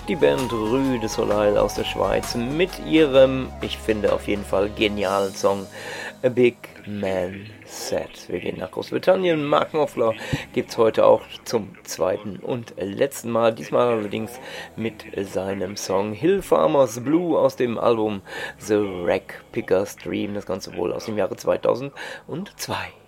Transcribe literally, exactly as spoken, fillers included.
die Band Rue de Soleil aus der Schweiz mit ihrem, ich finde auf jeden Fall genialen Song A Big Man Said. Wir gehen nach Großbritannien. Mark Knopfler gibt es heute auch zum zweiten und letzten Mal, diesmal allerdings mit seinem Song Hill Farmers Blue aus dem Album The Rack Picker Stream, das Ganze wohl aus dem Jahre zweitausendzwei.